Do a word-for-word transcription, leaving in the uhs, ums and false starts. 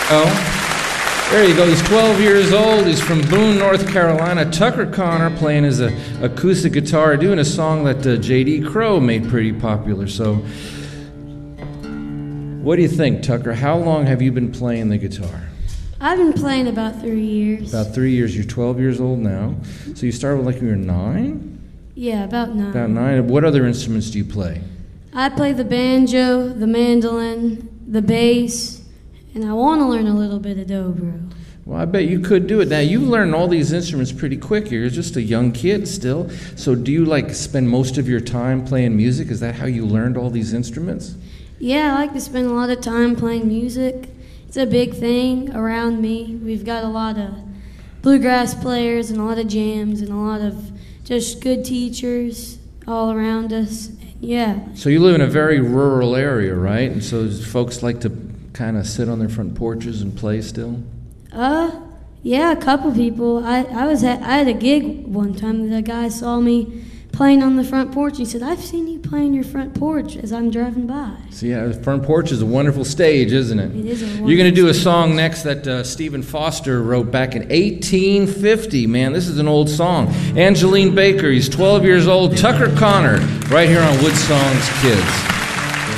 Oh, there you go. He's twelve years old. He's from Boone, North Carolina. Tucker Connor playing his uh, acoustic guitar, doing a song that uh, J D Crowe made pretty popular. So, what do you think, Tucker? How long have you been playing the guitar? I've been playing about three years. About three years. You're twelve years old now. So you started like you were nine? Yeah, about nine. About nine. What other instruments do you play? I play the banjo, the mandolin, the bass, and I want to learn a little bit of dobro. Well, I bet you could do it. Now, you learn all these instruments pretty quick. You're just a young kid still. So do you, like, spend most of your time playing music? Is that how you learned all these instruments? Yeah, I like to spend a lot of time playing music. It's a big thing around me. We've got a lot of bluegrass players and a lot of jams and a lot of just good teachers all around us. Yeah. So you live in a very rural area, right? And so folks like to kind of sit on their front porches and play still? Uh, yeah, a couple people. I, I was at, I had a gig one time that a guy saw me playing on the front porch. He said, "I've seen you playing your front porch as I'm driving by." So yeah, the front porch is a wonderful stage, isn't it? It is a wonderful You're going to do a stage. song next that uh, Stephen Foster wrote back in eighteen fifty. Man, this is an old song. Angeline Baker, he's twelve years old. Tucker Connor, right here on Woodsong's Kids.